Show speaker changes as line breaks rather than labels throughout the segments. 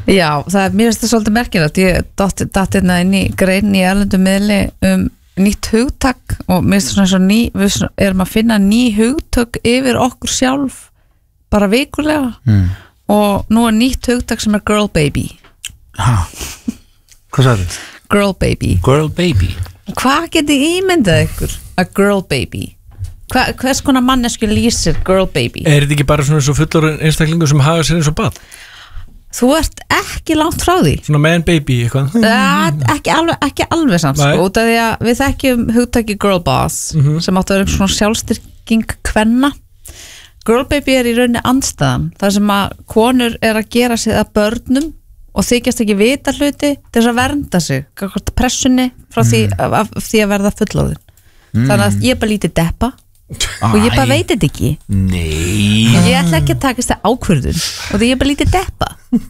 Já, mér finnst það svolítið merkilegt. Ég datt hérna inn í grein í erlendum miðli nýtt hugtak og mér finnst það svona við erum að finna ný hugtök yfir okkur sjálf bara vikulega og nú nýtt hugtak sem girl baby.
Hvað sagði þið?
Girl baby.
Girl baby.
Hvað getið ímyndað ykkur að girl baby? Hvers konar mannesku lýsir girl baby?
Þetta ekki bara svona svo fullorðin einstaklingur sem hafa sér eins og barn?
Þú ert ekki langt frá því.
Svona man baby eitthvað?
Ekki alveg samt sko, út af því að við þekkjum hugtaki girl boss sem átt að vera svona sjálfstyrking kvenna. Girl baby í rauninni andstæðan, þar sem að konur að gera sig að börnum og þykjast ekki vita hluti til þess að vernda sig gagnvart pressunni frá því að verða fullorðin. Þannig að ég bara lítið deppa og ég bara veit þetta ekki.
Nei.
Ég ætla ekki að takast það ákvörðun og því ég bara lítið deppa.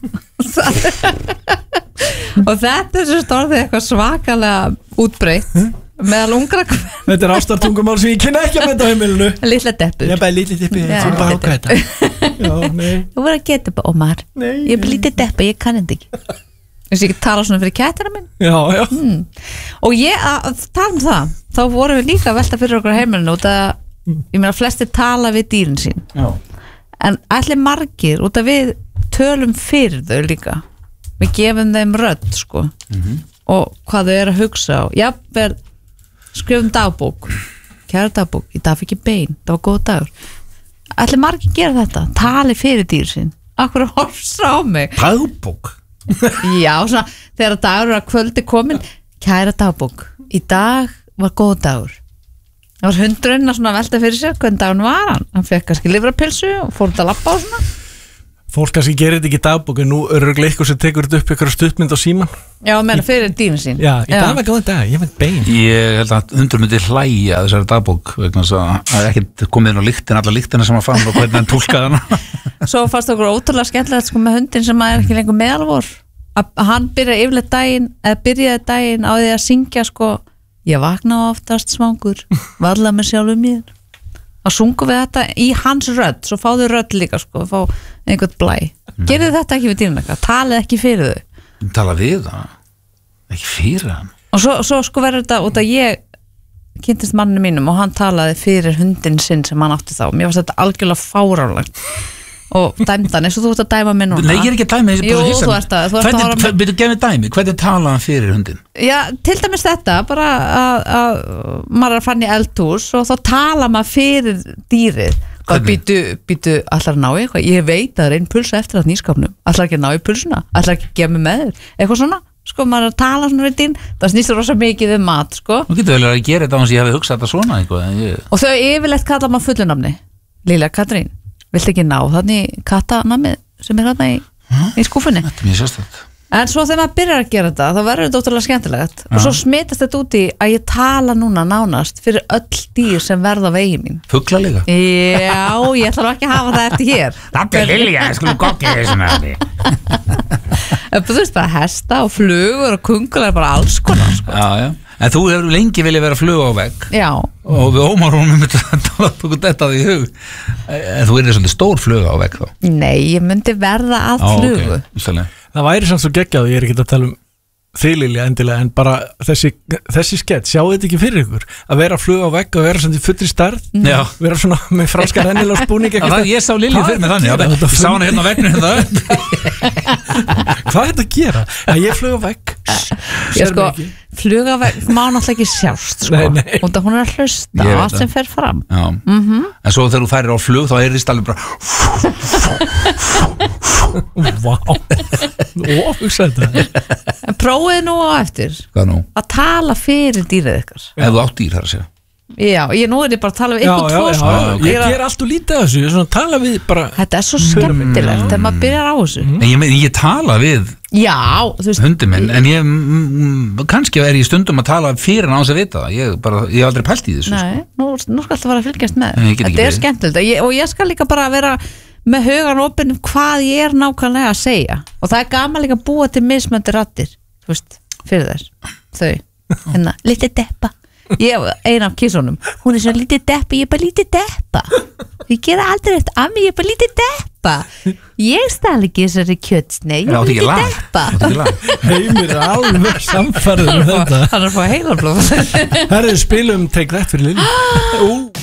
Og þetta svo stórðið eitthvað svakalega útbreytt meðal ungra
Þetta ástartungumál sem ég kynna ekki að menta á heimilinu.
Litla deppur.
Ég bara lítið deppi, þú bara ákvæða þetta. Já, nei.
Þú verður að geta bara, Ómar. Ég bara lítið deppa, ég kann þetta ekki. Þess að ég ekki tala svona fyrir kættina minn.
Já.
Og ég að tala það, þá vorum við líka að velta fyrir okkur heimilinu út að ég meina flestir tala við dýrin sín.
Já.
En allir margir út að við tölum fyrir þau líka. Við gefum þeim rödd sko. Og hvað þau að hugsa á. Jafnvel skrifum dagbók. Kæra dagbók, ég darf ekki bein, það var góð dagur. Allir margir gera þetta, tali fyrir dýr sín. Akkur horfsa á mig.
Dagbók?
Já, svona þegar dagur að kvöldi komin, kæra dagbók, í dag var góð dagur. Það var hundurinn að svona velta fyrir sér hvernig daginn var hann fekk kannski livrapilsu og fór út að labba á svona.
Fólk kannski gerir þetta ekki í dagbók en nú örugglega eitthvað sem tekur þetta upp eitthvað stuttmynd á síman.
Já, meina fyrir dýrin sín.
Já, í dag var góð dag, ég veit bein.
Ég held að hundur myndi hlæja þessari dagbók vegna þess að það ekkert komið inn á lyktin, alla lyktina sem að fann og hvernig hann túlkaði hana.
Svo fannst okkur ótrúlega skemmtilegt sko með hundin sem ekki lengur meðalvor. Að hann byrjaði daginn á því að syngja sko, ég vakna oftast svangur, varla með sjálfum mér. Að sungu við þetta í hans rödd, svo fáðu rödd líka sko, fá einhvern blæ. Gerðu þetta ekki við dýrin eitthvað, talið ekki fyrir þau.
Tala við það, ekki fyrir hann.
Og svo sko verður þetta út að ég kynntist manninu mínum og hann talaði fyrir hundin sinn sem hann átti þá. Mér fannst þetta algjörlega fáránlegt. Og dæmdan, eins og þú ert að dæma mig núna.
Nei, ég ekki að dæma, ég er bara að hissa.
Jú, þú ert að horfa með.
Byrju, gef mér dæmi, hvernig talaði hann fyrir hundin?
Já, til dæmis þetta, bara að maður að fann í eldhús og þá tala maður fyrir dýrið. Býtu, allar ná ég eitthvað? Ég veit að það er einn pulsa eftir að nýskapnum. Allar ekki að ná ég pulsuna, allar ekki að gefa mig með þér. Eitthvað svona, sko, maður að tala svona við dýrin. Það snýst rosa mikið mat, sko.
Þú getur vel að gera þetta á hans ég hef hugsað þetta svona eitthvað.
Og þau yfirleitt kalla maður fullunafni. Lilja Katrín. Vilt ekki ná þannig kattanamið sem þarna í skúfunni.
Þetta er mjög sérstætt.
En svo þegar maður byrjar að gera þetta þá verður þetta ótrúlega skemmtilegt og svo smitast þetta út í að ég tala núna nánast fyrir öll dýr sem verða á vegi mín.
Fugla líka?
Já, ég ætla ekki að hafa það eftir hér.
Það er Lilja, ég skulum goggla þessum
Þú veist bara hesta og flugur og kungular bara alls konar sko.
Já. En þú hefur lengi viljað vera flug á vegg.
Já.
Og við Ómarónum myndi að tala þetta í hug. En þú svolítið stór flug á vegg þá?
Nei, ég myndi verða að flugu.
Okay.
Það væri samt svo geggjað, ég er ekki að tala um þig Lilja endilega, en bara þessi skett, sjáu þetta ekki fyrir ykkur að vera að fluga á vegg og vera svona í fullri stærð, vera svona með franska rennilega spúning eitthvað.
Ég sá Lilju fyrir mig þannig, ég sá hana hérna á vegginu
Hvað er þetta að gera? Að ég flug á vegg
sko, fluga á vegg má náttúrulega ekki sjást sko. Og það hún er að hlusta á allt sem fer fram.
En svo þegar þú færir á flug þá er það alveg bara
Vá Óhugsað þetta
Prófið nú á eftir að tala fyrir dýrið ykkar.
Ef þú átt dýr þar að segja.
Já, nú er ég bara að tala við ykkur tvo sko.
Ég ger allt og lítið af þessu, svona tala við bara.
Þetta er svo skemmtilegt þegar maður byrjar á þessu.
Ég tala við hundi minn, en ég kannski er ég stundum að tala fyrir hann á þess að vita það. Ég hef aldrei pælt í þessu.
Nei, nú skal alltaf fara að fylgjast með. Þetta er skemmtilegt og ég skal líka bara vera með hugan opinn hvað ég er nákvæmlega að segja. Og það er gaman líka að búa til mismöndi raddir, þú veist, fyrir þess. Þau, hérna, litli deppa. Ég ein af kissunum, hún er svo lítið deppa, ég er bara lítið deppa. Ég gera aldrei eftir að mig, ég er bara lítið deppa. Ég stæl ekki þessari kjötsnei, ég er lítið deppa.
Heimir er alveg samfærður þetta.
Hann er að fá heilarblóð.
Herðu, spilum Take That fyrir Lilju.